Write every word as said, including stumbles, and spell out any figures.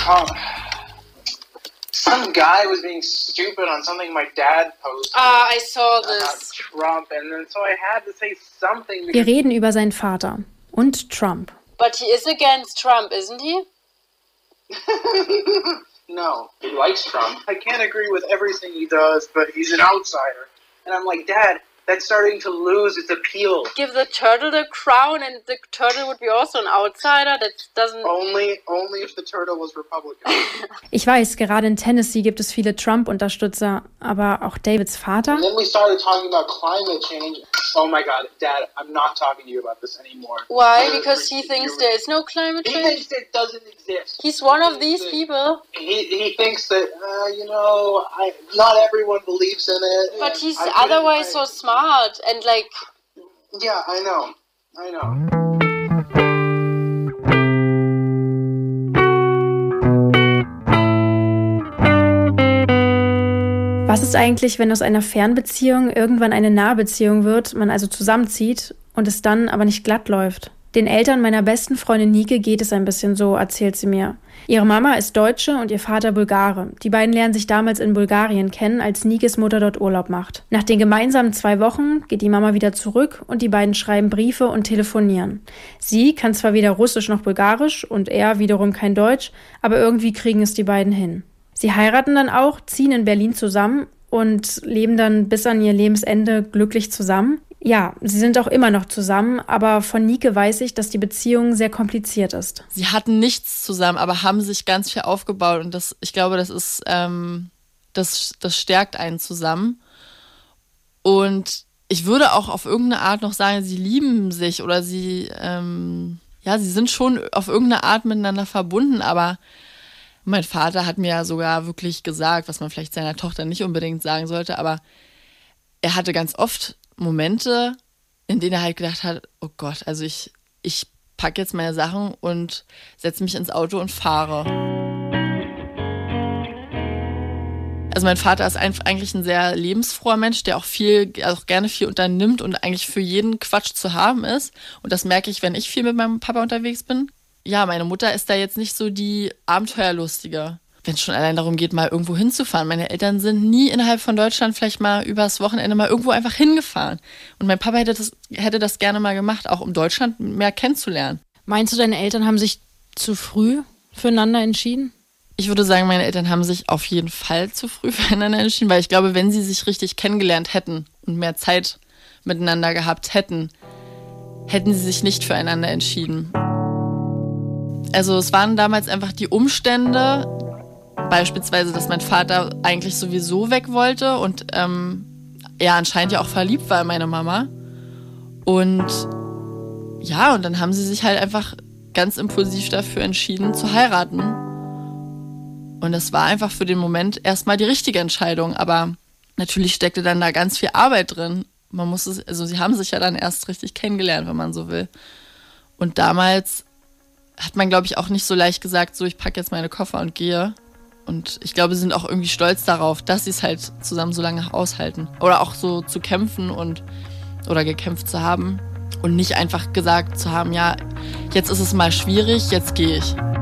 Oh. Some guy was being stupid on something my dad posted. Ah, I saw this. Trump, and then so I had to say something. Wir reden über seinen Vater und Trump. But he is against Trump, isn't he? No, he likes Trump. I can't agree with everything he does, but he's an outsider. And I'm like, Dad, that's starting to lose its appeal. Give the turtle the crown, and the turtle would be also an outsider. That doesn't. Only, only if the turtle was Republican. Ich weiß, gerade in Tennessee gibt es viele Trump-Unterstützer, aber auch Davids Vater? And then we started talking about climate change. Oh my God, Dad, I'm not talking to you about this anymore. Why? Because he thinks there is no climate change? He thinks it doesn't exist. He's one of these people. He he thinks that, uh, you know, I, not everyone believes in it. But he's I otherwise I, so smart and like... Yeah, I know. I know. Was ist eigentlich, wenn aus einer Fernbeziehung irgendwann eine Nahbeziehung wird, man also zusammenzieht und es dann aber nicht glatt läuft? Den Eltern meiner besten Freundin Nike geht es ein bisschen so, erzählt sie mir. Ihre Mama ist Deutsche und ihr Vater Bulgare. Die beiden lernen sich damals in Bulgarien kennen, als Nikes Mutter dort Urlaub macht. Nach den gemeinsamen zwei Wochen geht die Mama wieder zurück und die beiden schreiben Briefe und telefonieren. Sie kann zwar weder Russisch noch Bulgarisch und er wiederum kein Deutsch, aber irgendwie kriegen es die beiden hin. Sie heiraten dann auch, ziehen in Berlin zusammen und leben dann bis an ihr Lebensende glücklich zusammen. Ja, sie sind auch immer noch zusammen, aber von Nike weiß ich, dass die Beziehung sehr kompliziert ist. Sie hatten nichts zusammen, aber haben sich ganz viel aufgebaut und das, ich glaube, das ist, ähm, das, das stärkt einen zusammen. Und ich würde auch auf irgendeine Art noch sagen, sie lieben sich oder sie, ähm, ja, sie sind schon auf irgendeine Art miteinander verbunden, aber mein Vater hat mir ja sogar wirklich gesagt, was man vielleicht seiner Tochter nicht unbedingt sagen sollte, aber er hatte ganz oft Momente, in denen er halt gedacht hat, oh Gott, also ich, ich packe jetzt meine Sachen und setze mich ins Auto und fahre. Also mein Vater ist eigentlich ein sehr lebensfroher Mensch, der auch viel, auch gerne viel unternimmt und eigentlich für jeden Quatsch zu haben ist. Und das merke ich, wenn ich viel mit meinem Papa unterwegs bin. Ja, meine Mutter ist da jetzt nicht so die Abenteuerlustige. Wenn es schon allein darum geht, mal irgendwo hinzufahren. Meine Eltern sind nie innerhalb von Deutschland vielleicht mal übers Wochenende mal irgendwo einfach hingefahren. Und mein Papa hätte das, hätte das gerne mal gemacht, auch um Deutschland mehr kennenzulernen. Meinst du, deine Eltern haben sich zu früh füreinander entschieden? Ich würde sagen, meine Eltern haben sich auf jeden Fall zu früh füreinander entschieden, weil ich glaube, wenn sie sich richtig kennengelernt hätten und mehr Zeit miteinander gehabt hätten, hätten sie sich nicht füreinander entschieden. Also es waren damals einfach die Umstände, beispielsweise, dass mein Vater eigentlich sowieso weg wollte und ähm, er anscheinend ja auch verliebt war in meine Mama. Und ja, und dann haben sie sich halt einfach ganz impulsiv dafür entschieden, zu heiraten. Und das war einfach für den Moment erstmal die richtige Entscheidung. Aber natürlich steckte dann da ganz viel Arbeit drin. Man muss es, also sie haben sich ja dann erst richtig kennengelernt, wenn man so will. Und damals hat man, glaube ich, auch nicht so leicht gesagt, so, ich packe jetzt meine Koffer und gehe. Und ich glaube, sie sind auch irgendwie stolz darauf, dass sie es halt zusammen so lange aushalten. Oder auch so zu kämpfen und oder gekämpft zu haben. Und nicht einfach gesagt zu haben, ja, jetzt ist es mal schwierig, jetzt gehe ich.